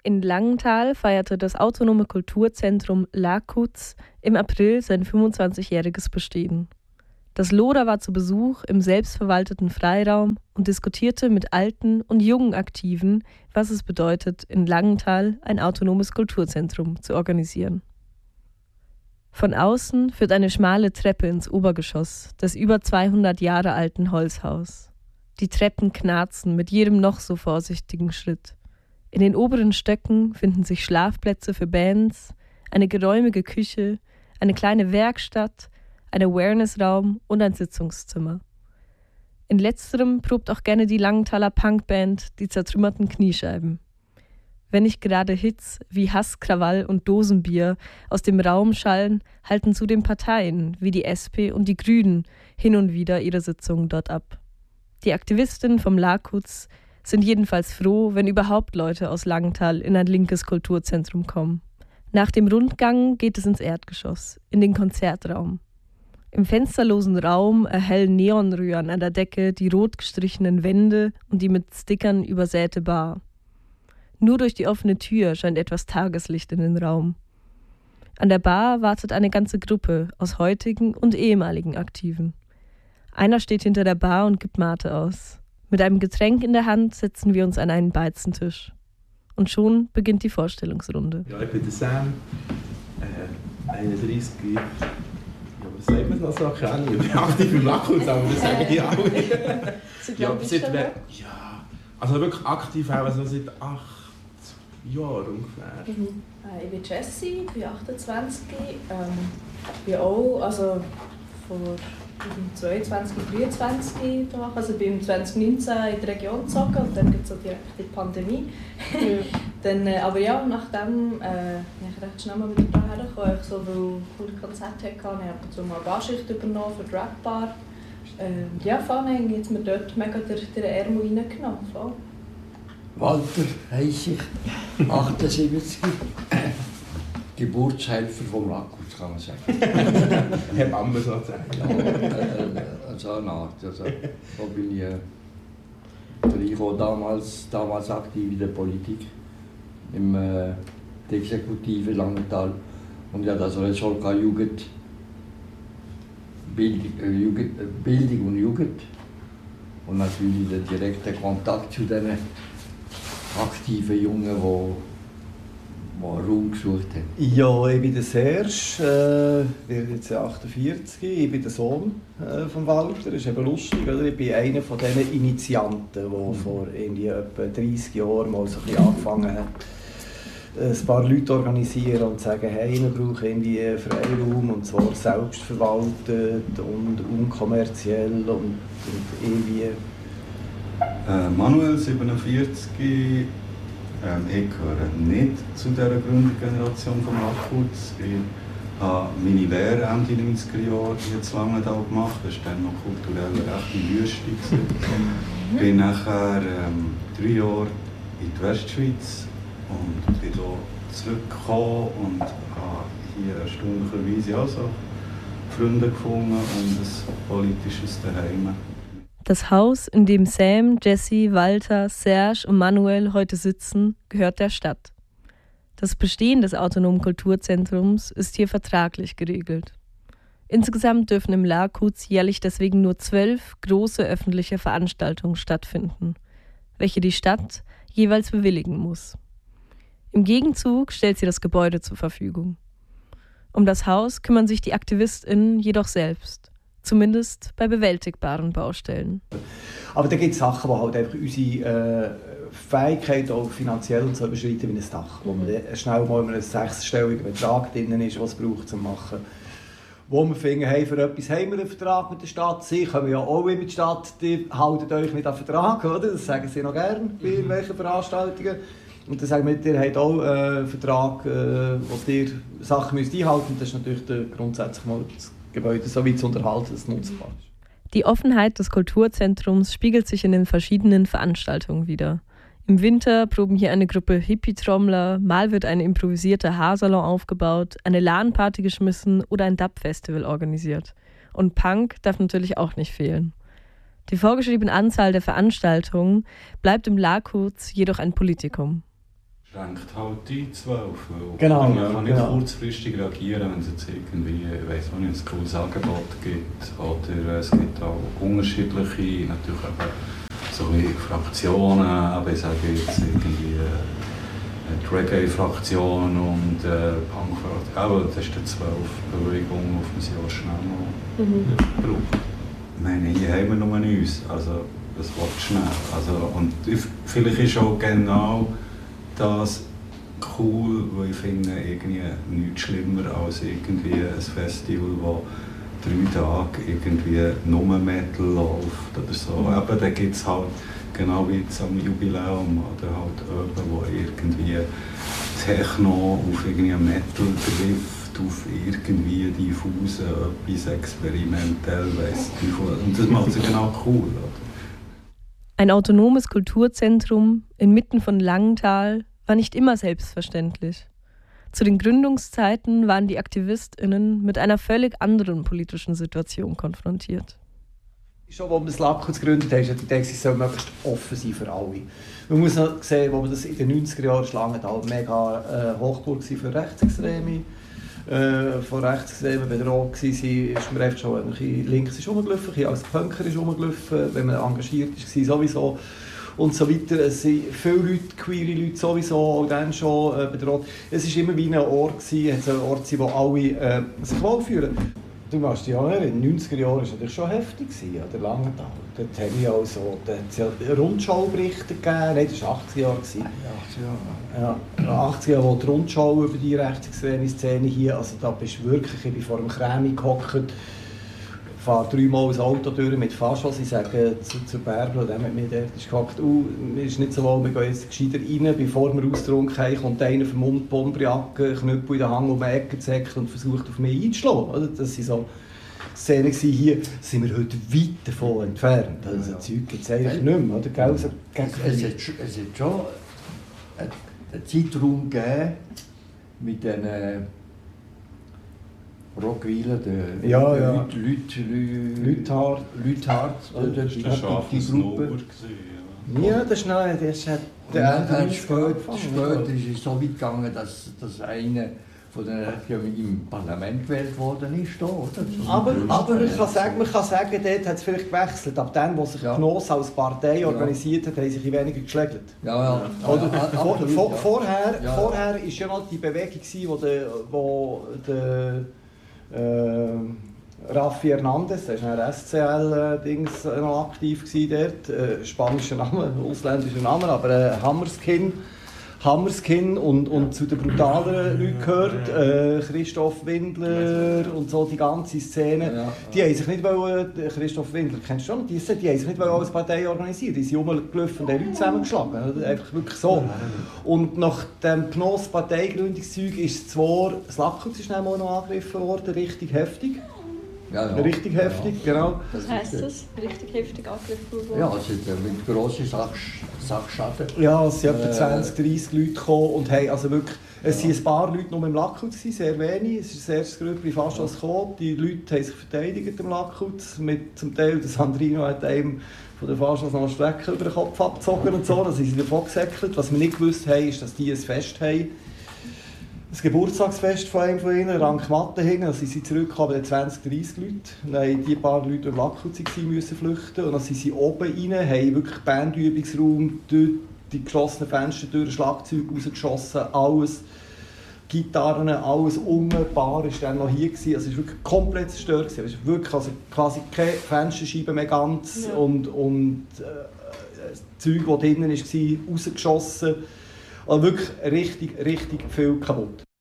In Langenthal feierte das Autonome Kulturzentrum LAKUZ im April sein 25-jähriges Bestehen. Das LODA war zu Besuch im selbstverwalteten Freiraum und diskutierte mit alten und jungen Aktiven, was es bedeutet, in Langenthal ein autonomes Kulturzentrum zu organisieren. Von außen führt eine schmale Treppe ins Obergeschoss des über 200 Jahre alten Holzhaus. Die Treppen knarzen mit jedem noch so vorsichtigen Schritt. In den oberen Stöcken finden sich Schlafplätze für Bands, eine geräumige Küche, eine kleine Werkstatt, ein Awareness-Raum und ein Sitzungszimmer. In letzterem probt auch gerne die Langenthaler Punkband Die zertrümmerten Kniescheiben. Wenn nicht gerade Hits wie Hass, Krawall und Dosenbier aus dem Raum schallen, halten zudem Parteien wie die SP und die Grünen hin und wieder ihre Sitzungen dort ab. Die Aktivistinnen vom LAKUZ sind jedenfalls froh, wenn überhaupt Leute aus Langenthal in ein linkes Kulturzentrum kommen. Nach dem Rundgang geht es ins Erdgeschoss, in den Konzertraum. Im fensterlosen Raum erhellen Neonröhren an der Decke die rot gestrichenen Wände und die mit Stickern übersäte Bar. Nur durch die offene Tür scheint etwas Tageslicht in den Raum. An der Bar wartet eine ganze Gruppe aus heutigen und ehemaligen Aktiven. Einer steht hinter der Bar und gibt Mate aus. Mit einem Getränk in der Hand setzen wir uns an einen Beizentisch. Und schon beginnt die Vorstellungsrunde. Ja, ich bin der Sam, 31. Ja, was sagt man noch so? Ich bin aktiv im LAKUZ, aber das sagen die alle. Ja, also wirklich aktiv auch also seit 8 Jahren ungefähr. Ich bin Jessie, ich bin 28. Bin auch vor 22, 23 da. Also ich bin 2019 in die Region gezogen und dann gibt es so direkt die Pandemie. Dann, aber ja, nachdem bin ich recht schnell mal wieder hierher gekommen, so, weil ich coole Konzerte hatte. Ich habe so mal eine Barschicht übernommen für die Rap-Bar. Ja, vor allem haben jetzt mir dort mega den Ärmel reingenommen. Voll. Walter heisse ich, 78. Geburtshelfer vom LAKUZ, kann man sagen. Hebamme sozusagen. Ja, so eine Art. Also, so bin ich auch damals aktiv in der Politik, im der Exekutive Langenthal. Und ja, das Ressortka Jugend, Bildung und Jugend. Und natürlich der direkte Kontakt zu den aktiven Jungen, die Raum gesucht haben. Ja, ich bin der Serge, werde jetzt 48. Ich bin der Sohn von Walter. Das ist eben lustig, oder? Ich bin einer von diesen Initianten, die vor etwa 30 Jahren mal so ein bisschen angefangen haben, ein paar Leute organisieren und sagen, hey, wir brauchen irgendwie Freiraum, und zwar selbstverwaltet und unkommerziell und irgendwie. Manuel, 47, ich gehöre nicht zu dieser Gründergeneration vom LAKUZ. Ich habe meine Lehre Ende 90er Jahre jetzt Langenthal gemacht, das war dann noch kulturell recht in Wüste. Ich bin nachher 3 Jahre in die Westschweiz und bin hier zurückgekommen und habe hier erstaunlicherweise auch so Freunde gefunden und ein politisches Zuhause. Das Haus, in dem Sam, Jessie, Walter, Serge und Manuel heute sitzen, gehört der Stadt. Das Bestehen des Autonomen Kulturzentrums ist hier vertraglich geregelt. Insgesamt dürfen im LAKUZ jährlich deswegen nur 12 große öffentliche Veranstaltungen stattfinden, welche die Stadt jeweils bewilligen muss. Im Gegenzug stellt sie das Gebäude zur Verfügung. Um das Haus kümmern sich die AktivistInnen jedoch selbst. Zumindest bei bewältigbaren Baustellen. Aber da gibt es Sachen, die halt einfach unsere Fähigkeit auch finanziell und so überschreiten wie ein Dach. Wo man schnell mal einen 6-stelligen Betrag drin ist, was es braucht zum Machen. Wo wir finden, hey, für etwas haben wir einen Vertrag mit der Stadt. Sie kommen ja auch mit der Stadt, die halten euch nicht an Vertrag, oder? Das sagen sie noch gerne bei irgendwelchen Veranstaltungen. Und dann sagen wir, ihr habt auch einen Vertrag, wo ihr Sachen einhalten müsst. Das ist natürlich grundsätzlich mal das Gebäude so weit zu unterhalten, dass es nutzbar ist. Die Offenheit des Kulturzentrums spiegelt sich in den verschiedenen Veranstaltungen wider. Im Winter proben hier eine Gruppe Hippie-Trommler, mal wird ein improvisierter Haarsalon aufgebaut, eine LAN-Party geschmissen oder ein Dub-Festival organisiert. Und Punk darf natürlich auch nicht fehlen. Die vorgeschriebene Anzahl der Veranstaltungen bleibt im LAKUZ jedoch ein Politikum. schränkt halt die 12. Genau, Man kann nicht genau. kurzfristig reagieren, wenn es jetzt irgendwie, ich weiss auch nicht, ein cooles Angebot gibt. Oder es gibt auch unterschiedliche, natürlich eben so wie Fraktionen, aber ich sage jetzt irgendwie die Reggae-Fraktion und Punk-Fraktion. Aber das ist die 12 Bewegung auf ein Jahr schnell mal gebraucht. Ich meine, hier haben wir nur uns, also das wird schnell. Also, und vielleicht ist auch genau das cool, weil ich finde, irgendwie nichts schlimmer als irgendwie ein Festival, das 3 Tage irgendwie nur Metal läuft oder so. Eben, da gibt es halt, genau wie jetzt am Jubiläum, oder halt jemanden, wo irgendwie Techno auf irgendwie Metal trifft, auf irgendwie diffuse, etwas experimentell, weiss ich. Und das macht es genau cool. Oder? Ein autonomes Kulturzentrum inmitten von Langenthal war nicht immer selbstverständlich. Zu den Gründungszeiten waren die AktivistInnen mit einer völlig anderen politischen Situation konfrontiert. Schon, als wir das Lackhutz gegründet haben, hat die Idee, es soll möglichst offen sein für alle. Man muss noch sehen, wo wir das in den 90er Jahren Langenthal mega Hochburg für Rechtsextreme. Von Rechtsextremen bedroht waren, ist man einfach schon ein bisschen links rumgelaufen, als Punker ist rumgelaufen, wenn man engagiert war, sowieso. Und so weiter. Es sind viele Leute, queere Leute sowieso auch dann schon bedroht. Es war immer wie ein Ort, ein Ort, wo alle sich wohlfühlen. Du weißt ja, in den 90er Jahren war es natürlich schon heftig, der Langenthal. Dort habe ich also, da hat es ja Rundschauberichte gegeben, nein, das war 80er Jahre. 80er Jahre. Ja, 80er Jahre, wo die Rundschau über die rechtsextreme Szene hier, also da bist du wirklich, ich bin vor dem Creme gehockt, fahre 3-mal das Auto durch mit Faschos, ich sage zu Bärbel, der mit mir dort ist gehockt, mir ist nicht so wohl, wir gehen jetzt gescheiter rein, bevor wir ausgetrunken haben, kommt einer vermummt, Bomberjacke, Knüppel in den Hang um die Ecke gezeckt und versucht auf mich einzuschlagen. Oder? Das waren so Szenen hier, sind wir heute weit davon entfernt. Also ja. Zeug gibt es eigentlich nicht mehr. Oder? Es hat schon einen Zeitraum gegeben mit diesen Rockweiler, Lüthard, die Gruppe. Ja, das ist später ist es so weit gegangen, dass einer von den Rechten im Parlament gewählt worden ist. Aber man kann sagen, dort hat es vielleicht gewechselt. Ab dem, wo sich Knoss als Partei organisiert hat, haben sich weniger geschlägt. Vorher war ja noch die Bewegung, wo der Raffi Hernandez, der war ein SCL-Dings noch aktiv dort, spanischer Name, ausländischer Name, aber Hammerskin und zu den brutaleren Leuten gehört, Christoph Windler und so, die ganze Szene. Die haben sich nicht wollen, Christoph Windler, kennst du schon, die haben sich nicht als Partei organisiert, die sind rumgelaufen und haben Leute zusammengeschlagen, einfach wirklich so. Und nach dem Knoss-Parteigründungszeug ist zwar, das Lackhutz ist noch angegriffen worden, richtig heftig. Richtig heftig, genau. Was heisst das? Richtig heftig angegriffen worden? Ja, es sind mit grossen Sachschaden. Ja, es sind etwa 20, 30 Leute gekommen und haben also wirklich, es sind ein paar Leute nur im Lackhutz, sehr wenig. Es ist das erste Grüppli fast als gekommen. Die Leute haben sich verteidigt im Lackhutz. Mit zum Teil, der Sandrino hat einem von der Faschos noch eine Strecke über den Kopf abgezogen und so. Da sind sie davon gesäckelt. Was wir nicht gewusst haben, ist, dass die ein Fest haben. Das Geburtstagsfest von einem von ihnen, Rank Mattenhingen, also sie sind zurückgekommen, 20, 30 Leute. Dann mussten die paar Leute im Lackhutz flüchten. Und dann sind sie oben rein, haben wirklich Bandübungsraum, durch die geschlossenen Fenster, durch Schlagzeug rausgeschossen, alles, Gitarren, alles die Bar war dann noch hier. Also es war wirklich komplett zerstört. Es war wirklich also quasi keine Fensterscheibe mehr ganz und das Zeug, das drinnen war, rausgeschossen. Also wirklich richtig viel kaputt.